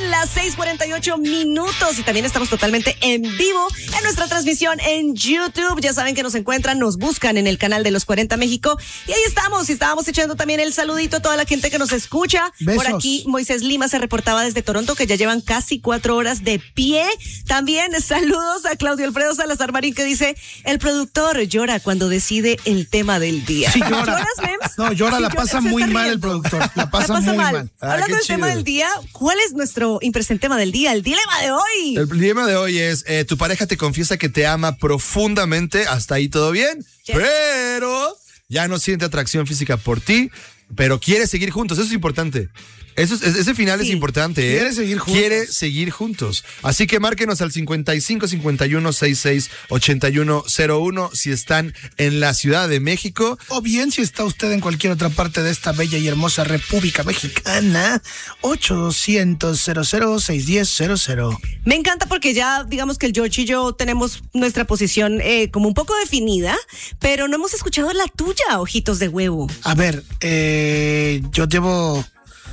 Son las 6:48 y también estamos totalmente en vivo en nuestra transmisión en YouTube. Ya saben que nos encuentran, nos buscan en el canal de Los 40 México y ahí estamos. Y estábamos echando también el saludito a toda la gente que nos escucha. Besos. Por aquí Moisés Lima se reportaba desde Toronto que ya llevan casi 4 horas de pie. También saludos a Claudio Alfredo Salazar Marín que dice, el productor llora cuando decide el tema del día. Sí, llora. ¿Lloras, Mems? No, llora, Sí, la pasa se muy está mal el riendo. productor. La pasa muy mal. Hablando del tema del día, ¿cuál es nuestro impresente tema del día? El dilema de hoy. El dilema de hoy es, tu pareja te confiesa que te ama profundamente, hasta ahí todo bien, Yes. pero ya no siente atracción física por ti, pero quiere seguir juntos, eso es importante. Ese final Sí. es importante, ¿eh? Quiere seguir juntos. Quiere seguir juntos. Así que márquenos al 55 51 66 81 01 si están en la Ciudad de México. O bien, si está usted en cualquier otra parte de esta bella y hermosa República Mexicana, 800-00-610-00. Me encanta porque ya, digamos que el George y yo tenemos nuestra posición como un poco definida, pero no hemos escuchado la tuya, ojitos de huevo. A ver, yo llevo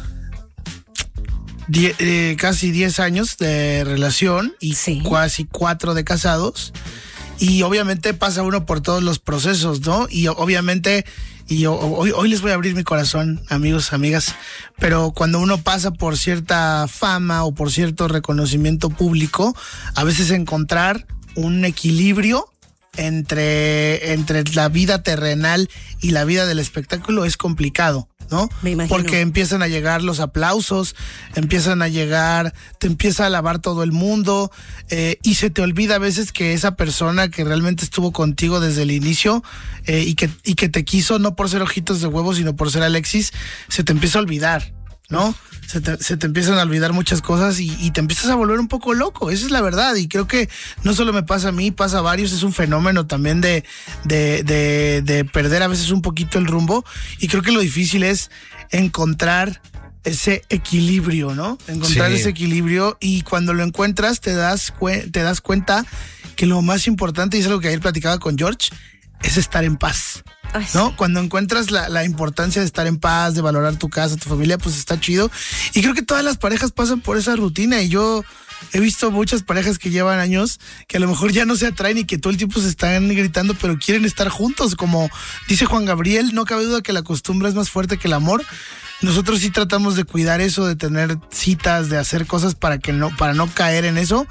casi 10 años de relación y Sí. casi 4 de casados. Y obviamente pasa uno por todos los procesos, ¿no? Y obviamente, hoy les voy a abrir mi corazón, amigos, amigas, pero cuando uno pasa por cierta fama o por cierto reconocimiento público, a veces encontrar un equilibrio entre la vida terrenal y la vida del espectáculo es complicado, ¿no? Me imagino. Porque empiezan a llegar los aplausos, empiezan a llegar, te empieza a alabar todo el mundo, y se te olvida a veces que esa persona que realmente estuvo contigo desde el inicio y que te quiso no por ser ojitos de huevo, sino por ser Alexis, se te empieza a olvidar, ¿no? Se te empiezan a olvidar muchas cosas y te empiezas a volver un poco loco, esa es la verdad. Y creo que no solo me pasa a mí, pasa a varios, es un fenómeno también de perder a veces un poquito el rumbo. Y creo que lo difícil es encontrar ese equilibrio, ¿no? Encontrar Sí. ese equilibrio, y cuando lo encuentras te das cuenta que lo más importante, y es algo que ayer platicaba con George, es estar en paz. Ay, ¿No? Cuando encuentras la importancia de estar en paz, de valorar tu casa, tu familia, pues está chido. Y creo que todas las parejas pasan por esa rutina, y yo he visto muchas parejas que llevan años que a lo mejor ya no se atraen y que todo el tiempo se están gritando, pero quieren estar juntos. Como dice Juan Gabriel, no cabe duda que la costumbre es más fuerte que el amor. Nosotros sí tratamos de cuidar eso, de tener citas, de hacer cosas para no caer en eso.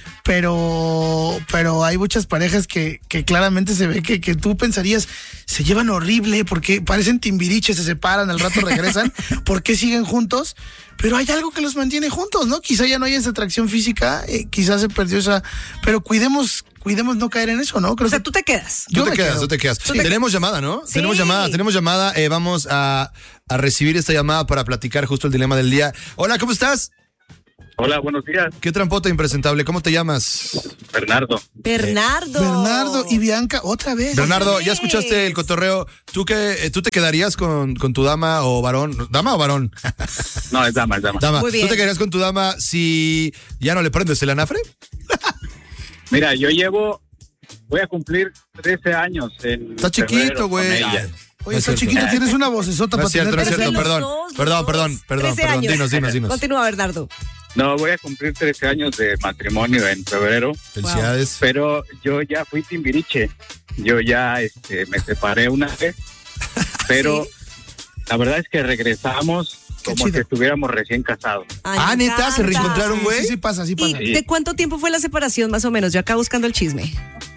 Pero hay muchas parejas que claramente se ve que tú pensarías, se llevan horrible, porque parecen Timbiriche, se separan, al rato regresan, ¿por qué siguen juntos? Pero hay algo que los mantiene juntos, ¿no? Quizá ya no hay esa atracción física, quizás se perdió esa, pero cuidemos no caer en eso, ¿no? Creo o sea, que tú te quedas. Yo Tú me te quedas, quedo. tú te quedas. Tú te- Tenemos llamada, ¿no? Sí. Tenemos llamada. Vamos a recibir esta llamada para platicar justo el dilema del día. Hola, ¿cómo estás? Hola, buenos días, Qué trampota impresentable. ¿Cómo te llamas? Bernardo. Bernardo y Bianca, otra vez. Bernardo, ya vez. escuchaste el cotorreo. ¿Tú te quedarías con tu dama o varón? ¿Dama o varón? No, es dama, es dama. Dama. Muy bien. ¿Tú te quedarías con tu dama si ya no le prendes el anafre? Mira, voy a cumplir 13 años en Está chiquito, febrero con güey. ella. Oye, No es está cierto. chiquito, tienes una vocesota No para es cierto, no es tener cierto, Los perdón. dos, Perdón. 13 años. Dinos. Continúa, Bernardo. No, voy a cumplir 13 años de matrimonio en febrero, Felicidades. pero yo ya fui Timbiriche. Yo ya me separé una vez, pero Sí. la verdad es que regresamos Qué como chido. si estuviéramos recién casados. Ay, me ¿neta? ¿Se encanta. reencontraron, güey? Sí pasa. ¿Y Sí. de cuánto tiempo fue la separación, más o menos? Yo acá buscando el chisme.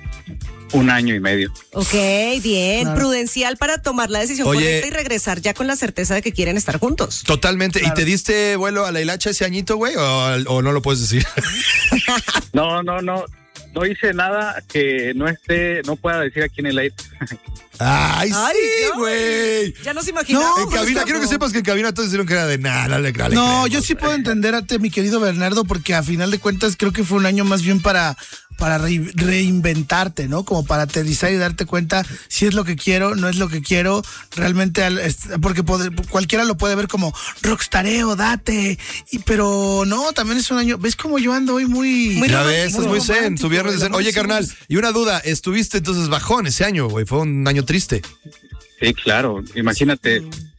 1 año y medio. Ok, bien. Claro. Prudencial para tomar la decisión Oye. correcta y regresar ya con la certeza de que quieren estar juntos. Totalmente. Claro. ¿Y te diste vuelo a la hilacha ese añito, güey? ¿O no lo puedes decir? No hice nada que no pueda decir aquí en el aire. ¡Ay, Ay, sí, no, güey! Ya nos imaginamos. No, En cabina, quiero que sepas que en cabina todos dijeron que era de nada, dale, dale, No, creemos, yo sí güey. puedo entender a mi querido Bernardo, porque a final de cuentas creo que fue un año más bien para reinventarte, ¿no? Como para aterrizar y darte cuenta si es lo que quiero, no es lo que quiero, realmente, porque cualquiera lo puede ver como rockstareo, date, pero no, también es un año, ¿ves cómo yo ando hoy muy Ya ves, estás muy zen, romántico, tu viernes de zen. güey, Oye, carnal, y una duda, ¿estuviste entonces bajón ese año, güey? Fue un año triste. Sí, claro. Imagínate,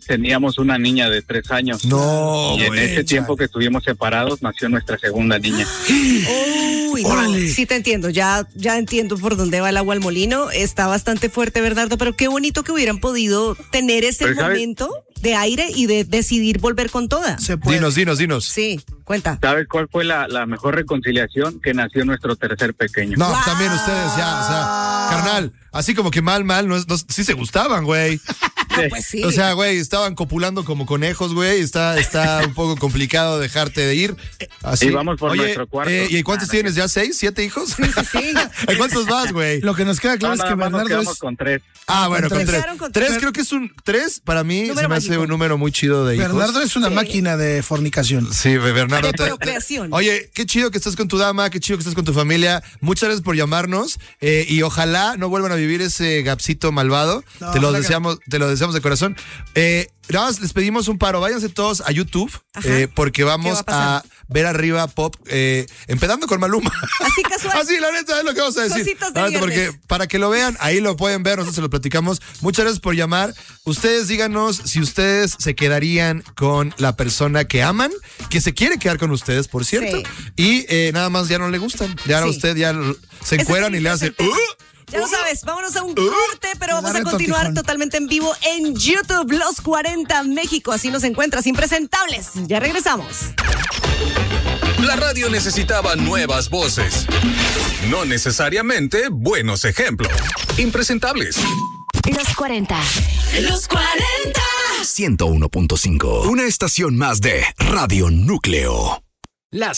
teníamos una niña de 3 años. No, Y en güey, ese tiempo que estuvimos separados nació nuestra segunda niña. Uy, no, Órale. sí te entiendo, ya entiendo por dónde va el agua al molino. Está bastante fuerte, Bernardo, pero qué bonito que hubieran podido tener ese Pero, ¿sabes? momento de aire y de decidir volver con toda. Se puede. Dinos. Sí, cuenta. ¿Sabes cuál fue la mejor reconciliación? Que nació nuestro tercer pequeño. No, pues también ustedes ya, o sea, carnal, así como que mal, sí se gustaban, güey. Pues sí. O sea, güey, estaban copulando como conejos, güey. Está un poco complicado dejarte de ir. Así. Y vamos por nuestro cuarto. ¿Y cuántos tienes? ¿Ya 6, 7 hijos? sí. ¿En cuántos vas, güey? Lo que nos queda claro No, es que nada más nos Bernardo quedamos es... con 3. Ah, bueno, con tres. 3. Quedaron con 3 tres. creo que es un... 3 para mí Número se me hace mágico. un número muy chido de hijos. Bernardo es una Sí. máquina de fornicación. Sí, Bernardo. De procreación. Oye, qué chido que estás con tu dama, qué chido que estás con tu familia. Muchas gracias por llamarnos y ojalá no vuelvan a vivir ese gapsito malvado. No, te lo ojalá que- deseamos de corazón. Nada más les pedimos un paro. Váyanse todos a YouTube Ajá. porque ¿Qué va vamos a pasar? a ver arriba pop empezando con Maluma. Así casual. Así, la neta, es lo que vamos a decir. Cositas de La neta, porque viernes. para que lo vean, ahí lo pueden ver, nosotros se lo platicamos. Muchas gracias por llamar. Ustedes díganos si ustedes se quedarían con la persona que aman, que se quiere quedar con ustedes, por cierto, Sí. y nada más ya no le gustan. Ya Sí. usted ya se encueran y le hacen... Ya lo sabes, vámonos a un corte, pero vamos a Agarra continuar tortijón. totalmente en vivo en YouTube, Los 40 México. Así nos encuentras, impresentables. Ya regresamos. La radio necesitaba nuevas voces. No necesariamente buenos ejemplos. Impresentables. Los 40. Los 40. 101.5. Una estación más de Radio Núcleo. Las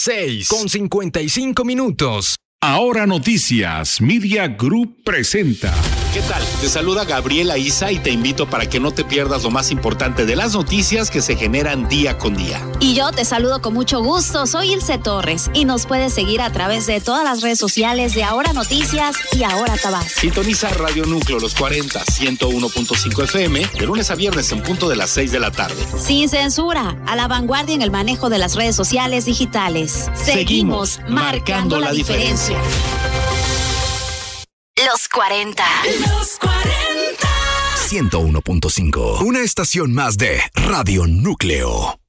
6:55. Ahora Noticias, Media Group presenta. ¿Qué tal? Te saluda Gabriela Isa y te invito para que no te pierdas lo más importante de las noticias que se generan día con día. Y yo te saludo con mucho gusto. Soy Ilse Torres y nos puedes seguir a través de todas las redes sociales de Ahora Noticias y Ahora Tabasco. Sintoniza Radio Núcleo Los 40, 101.5 FM, de lunes a viernes en punto de las 6 de la tarde. Sin censura, a la vanguardia en el manejo de las redes sociales digitales. Seguimos marcando la diferencia. Los 40. Los 40. 101.5. Una estación más de Radio Núcleo.